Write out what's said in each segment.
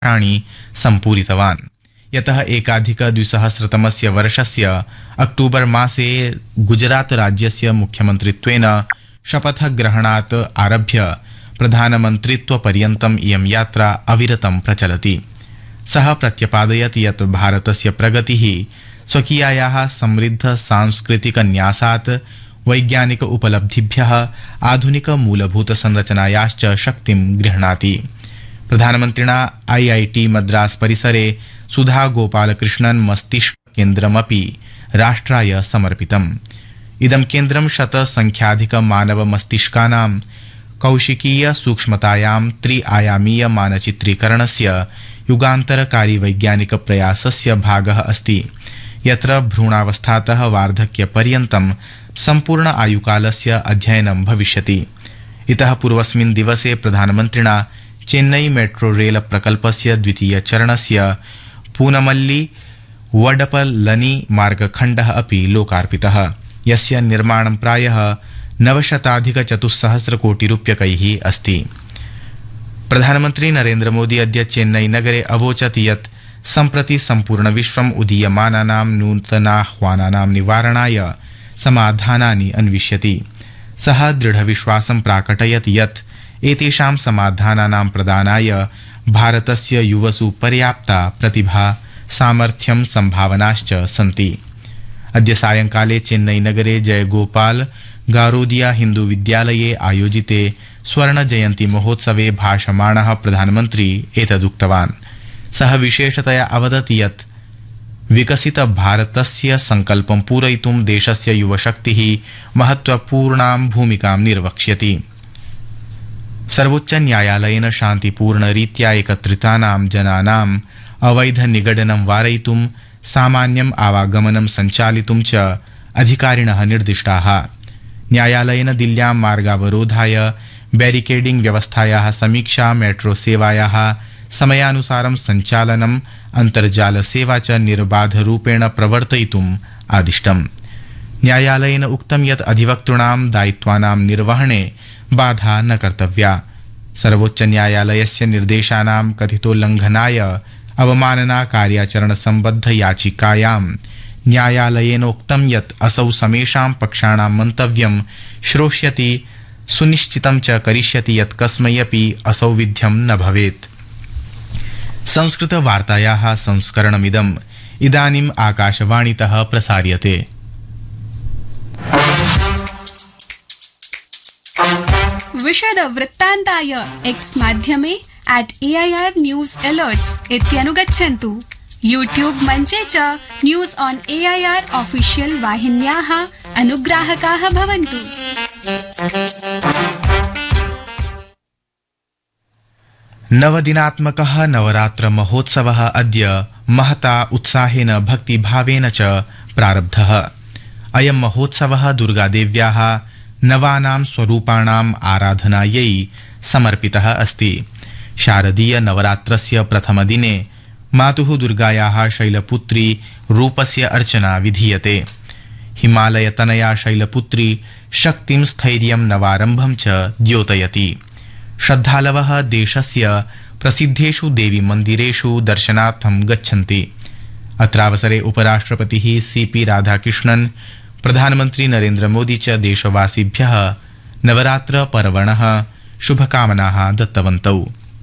वर्षाणि सम्पूरितवान् यतः एकाधिक-द्विसहस्रतमस्य वर्षस्य अक्टूबर मासे गुजरात राज्यस्य मुख्यमन्त्रित्वेन शपथग्रहणात् आरभ्य प्रधानमन्त्रित्वपर्यन्तम् इयं यात्रा अविरतं प्रचलति। सः प्रत्यपादयत् यत् भारतस्य प्रगतिः स्वकीयायाः समृद्ध सांस्कृतिकन्यासात् वैज्ञानिक उपलब्धिभ्यः आधुनिक मूलभूत संरचनायाश्च शक्तिं गृह्णाति। प्रधानमन्त्रिणा IIT मद्रास परिसरे सुधा गोपालकृष्णन् मस्तिष्क केन्द्रमपि राष्ट्राय समर्पितम्। इदं केन्द्रं शतसंख्याधिक मानव मस्तिष्कानां कौशिकीय सूक्ष्मतायां त्रि-आयामीय मानचित्रीकरणस्य युगान्तरकारी वैज्ञानिक प्रयासस्य भागः अस्ति, यत्र भ्रूणावस्थातः वार्धक्यपर्यन्तं सम्पूर्ण आयुकालस्य अध्ययनं भविष्यति। इतः पूर्वस्मिन् दिवसे प्रधानमन्त्रिणा चेन्नई मेट्रो रेल प्रकल्पस्य द्वितीयचरणस्य पूनमल्ली वडपलनी मार्गखण्डः अपि लोकार्पितः, यस्य निर्माणं प्रायः 900-400 कोटिरूप्यकैः अस्ति। प्रधानमन्त्री नरेन्द्र मोदी अद्य चेन्नई नगरे अवोचत् यत् सम्प्रति सम्पूर्णविश्वम् उदीयमानानां नूतनाह्वानानां निवारणाय समाधानानि अन्विष्यति। सः दृढविश्वासं प्राकटयत् यत् एतेषां समाधानानां प्रदानाय भारतस्य युवसु पर्याप्ता प्रतिभा, सामर्थ्यं, सम्भावनाश्च सन्ति। अद्य सायंकाले चेन्नई नगरे जयगोपाल गारोदिया हिन्दू विद्यालये आयोजिते स्वर्ण जयन्ती महोत्सवे भाषमाणः प्रधानमन्त्री एतदुक्तवान्। सः विशेषतया अवदत् यत् विकसित भारतस्य संकल्पं पूरयितुं देशस्य युवशक्तिः महत्वपूर्णां भूमिकां निर्वक्ष्यति। सर्वोच्च न्यायालयेन शान्तिपूर्णरीत्या एकत्रितानां जनानाम् अवैध निगडनं वारयितुं, सामान्यम् आवागमनं सञ्चालितुं च अधिकारिणः निर्दिष्टाः। न्यायालयेन दिल्ल्यां मार्गावरोधाय बैरिकेडिंग व्यवस्थायाः समीक्षा, मेट्रो सेवायाः समयानुसारं सञ्चालनम्, अन्तर्जाल सेवा च निर्बाधरूपेण प्रवर्तयितुम् आदिष्टम्। न्यायालयेन उक्तं यत् अधिवक्तॄणां दायित्वानां निर्वहणे बाधा न कर्तव्या। सर्वोच्च न्यायालयस्य निर्देशानां कथितोल्लङ्घनाय अवमानना कार्याचरण सम्बद्ध याचिकायां न्यायालयेन उक्तं यत् असौ समेषां पक्षाणां मन्तव्यं श्रोष्यति, सुनिश्चितं च करिष्यति यत् कस्मै अपि असौविध्यं न भवेत्। संस्कृत वार्तायाः संस्करणमिदम् इदानीम् आकाशवाणीतः प्रसार्यते। विशद वृत्तान्ताय एक्स माध्यमे @AIR News Alerts इत्यनुगच्छन्तु। यूट्यूब मञ्चे च न्यूज ऑन AIR ऑफिशियल वाहिन्याः अनुग्राहकाः भवन्तु। नवदिनात्मकः नवरात्र महोत्सवः अद्य महता उत्साहेन भक्तिभावेन च प्रारब्धः। अयं महोत्सवः दुर्गादेव्याः नवानां स्वरूपाणाम् आराधनायै समर्पितः अस्ति। शारदीय नवरात्रस्य प्रथमदिने मातुः दुर्गायाः शैलपुत्री रूपस्य अर्चना विधीयते। हिमालयतनया शैलपुत्री शक्तिं, स्थैर्यं, नवारम्भं च द्योतयति। श्रद्धालवः देशस्य प्रसिद्धेषु देवीमन्दिरेषु दर्शनार्थं गच्छन्ति। अत्रावसरे उपराष्ट्रपतिः CP राधाकृष्णन्, प्रधानमन्त्री नरेन्द्र मोदी च देशवासिभ्यः नवरात्र पर्वणः शुभकामनाः दत्तवन्तौ।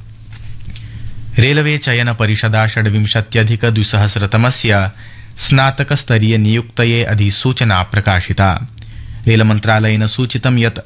रेलवे चयन परिषदा 26-2000तमस्य स्नातकस्तरीय नियुक्तये अधिसूचना प्रकाशिता। रेलमन्त्रालयेन सूचितं यत्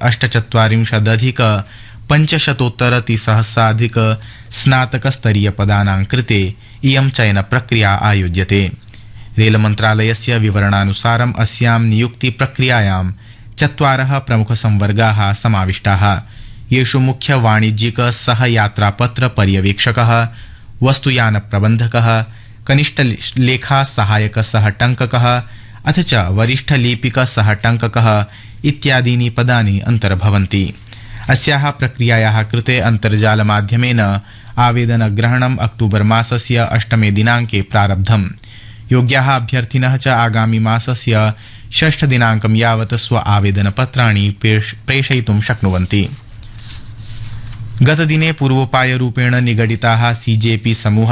48,500 स्नातकस्तरीयपदानां कृते इयं चयन प्रक्रिया आयोज्यते। रेलमन्त्रालयस्य विवरणानुसारम् अस्यां नियुक्तिप्रक्रियायां 4 प्रमुखसंवर्गाः समाविष्टाः, येषु मुख्य वाणिज्यिक सहयात्रापत्र पर्यवेक्षकः, वस्तुयानप्रबन्धकः, कनिष्ठ लेखा सहायक सहटङ्ककः अथ च वरिष्ठ लिपिक सहटङ्ककः इत्यादीनि पदानि अन्तर्भवन्ति। अस्याः प्रक्रियायाः कृते अन्तर्जालमाध्यमेन आवेदनग्रहणम् अक्टूबर मासस्य 8 दिनाङ्के प्रारब्धम्। योग्याः अभ्यर्थिनः च आगामि मासस्य 6 दिनाङ्कं यावत् स्व आवेदनपत्राणि प्रेषयितुं शक्नुवन्ति। गतदिने पूर्वोपायरूपेण निगडिताः सीजेपी समूह